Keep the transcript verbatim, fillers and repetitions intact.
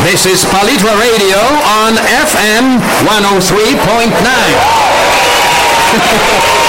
This is Palitva Radio on F M one oh three point nine.